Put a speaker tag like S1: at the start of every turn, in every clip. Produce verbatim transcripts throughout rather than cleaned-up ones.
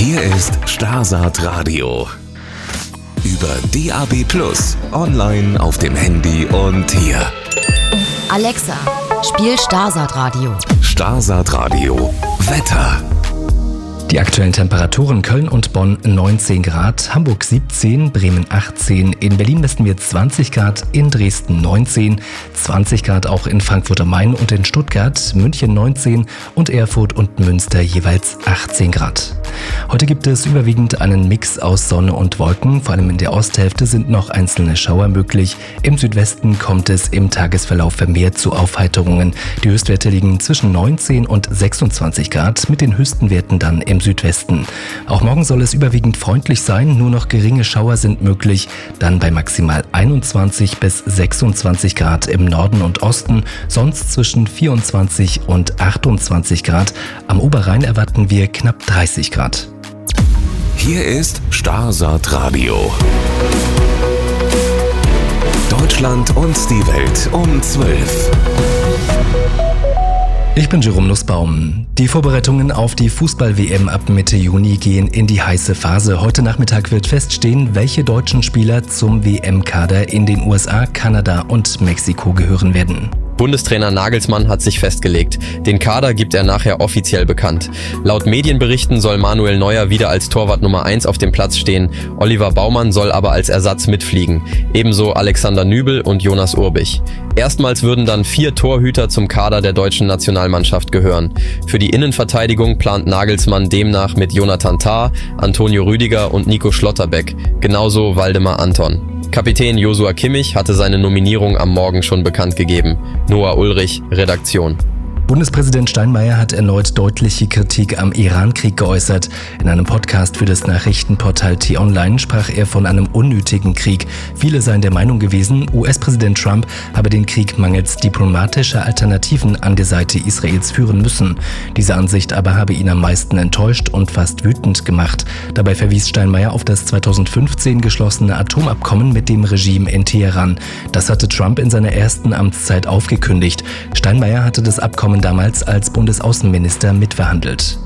S1: Hier ist Starsaat Radio. Über D A B Plus, online auf dem Handy und hier.
S2: Alexa, spiel Starsaat Radio.
S1: Starsaat Radio. Wetter.
S3: Die aktuellen Temperaturen: Köln und Bonn neunzehn Grad, Hamburg siebzehn, Bremen achtzehn, in Berlin messen wir zwanzig Grad, in Dresden neunzehn, zwanzig Grad auch in Frankfurt am Main und in Stuttgart, München neunzehn und Erfurt und Münster jeweils achtzehn Grad. Heute gibt es überwiegend einen Mix aus Sonne und Wolken, vor allem in der Osthälfte sind noch einzelne Schauer möglich. Im Südwesten kommt es im Tagesverlauf vermehrt zu Aufheiterungen. Die Höchstwerte liegen zwischen neunzehn und sechsundzwanzig Grad, mit den höchsten Werten dann im Südwesten. Auch morgen soll es überwiegend freundlich sein, nur noch geringe Schauer sind möglich, dann bei maximal einundzwanzig bis sechsundzwanzig Grad im Norden und Osten, sonst zwischen vierundzwanzig und achtundzwanzig Grad. Am Oberrhein erwarten wir knapp dreißig Grad.
S1: Hier ist Starsaat Radio. Deutschland und die Welt um zwölf.
S3: Ich bin Jerome Nussbaum. Die Vorbereitungen auf die Fußball-W M ab Mitte Juni gehen in die heiße Phase. Heute Nachmittag wird feststehen, welche deutschen Spieler zum W M-Kader in den U S A, Kanada und Mexiko gehören werden.
S4: Bundestrainer Nagelsmann hat sich festgelegt. Den Kader gibt er nachher offiziell bekannt. Laut Medienberichten soll Manuel Neuer wieder als Torwart Nummer eins auf dem Platz stehen. Oliver Baumann soll aber als Ersatz mitfliegen. Ebenso Alexander Nübel und Jonas Urbich. Erstmals würden dann vier Torhüter zum Kader der deutschen Nationalmannschaft gehören. Für die Innenverteidigung plant Nagelsmann demnach mit Jonathan Tah, Antonio Rüdiger und Nico Schlotterbeck. Genauso Waldemar Anton. Kapitän Joshua Kimmich hatte seine Nominierung am Morgen schon bekannt gegeben. Noah Ulrich, Redaktion.
S3: Bundespräsident Steinmeier hat erneut deutliche Kritik am Iran-Krieg geäußert. In einem Podcast für das Nachrichtenportal T-Online sprach er von einem unnötigen Krieg. Viele seien der Meinung gewesen, U S-Präsident Trump habe den Krieg mangels diplomatischer Alternativen an der Seite Israels führen müssen. Diese Ansicht aber habe ihn am meisten enttäuscht und fast wütend gemacht. Dabei verwies Steinmeier auf das zweitausendfünfzehn geschlossene Atomabkommen mit dem Regime in Teheran. Das hatte Trump in seiner ersten Amtszeit aufgekündigt. Steinmeier hatte das Abkommen damals als Bundesaußenminister mitverhandelt.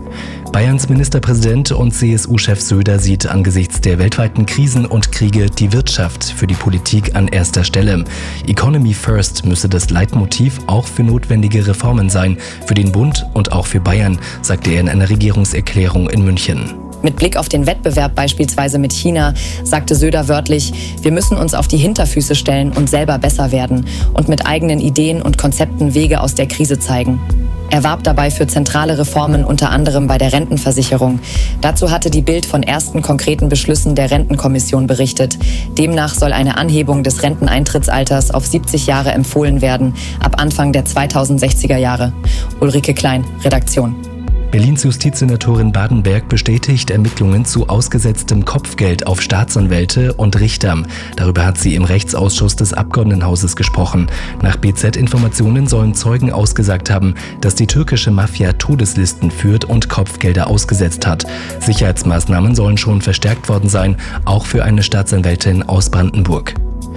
S3: Bayerns Ministerpräsident und C S U-Chef Söder sieht angesichts der weltweiten Krisen und Kriege die Wirtschaft für die Politik an erster Stelle. Economy First müsse das Leitmotiv auch für notwendige Reformen sein, für den Bund und auch für Bayern, sagte er in einer Regierungserklärung in München.
S5: Mit Blick auf den Wettbewerb beispielsweise mit China sagte Söder wörtlich, wir müssen uns auf die Hinterfüße stellen und selber besser werden und mit eigenen Ideen und Konzepten Wege aus der Krise zeigen. Er warb dabei für zentrale Reformen, unter anderem bei der Rentenversicherung. Dazu hatte die Bild von ersten konkreten Beschlüssen der Rentenkommission berichtet. Demnach soll eine Anhebung des Renteneintrittsalters auf siebzig Jahre empfohlen werden, ab Anfang der zweitausendsechziger Jahre. Ulrike Klein, Redaktion.
S3: Berlins Justizsenatorin Badenberg bestätigt Ermittlungen zu ausgesetztem Kopfgeld auf Staatsanwälte und Richter. Darüber hat sie im Rechtsausschuss des Abgeordnetenhauses gesprochen. Nach B Z-Informationen sollen Zeugen ausgesagt haben, dass die türkische Mafia Todeslisten führt und Kopfgelder ausgesetzt hat. Sicherheitsmaßnahmen sollen schon verstärkt worden sein, auch für eine Staatsanwältin aus Brandenburg.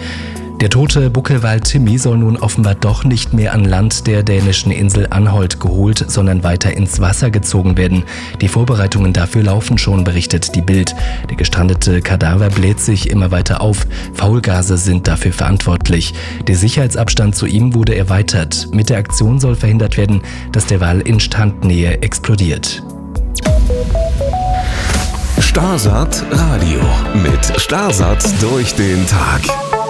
S3: Der tote Buckelwal Timmy soll nun offenbar doch nicht mehr an Land der dänischen Insel Anholt geholt, sondern weiter ins Wasser gezogen werden. Die Vorbereitungen dafür laufen schon, berichtet die Bild. Der gestrandete Kadaver bläht sich immer weiter auf. Faulgase sind dafür verantwortlich. Der Sicherheitsabstand zu ihm wurde erweitert. Mit der Aktion soll verhindert werden, dass der Wal in Strandnähe explodiert.
S1: Starsaat Radio mit Starsaat durch den Tag.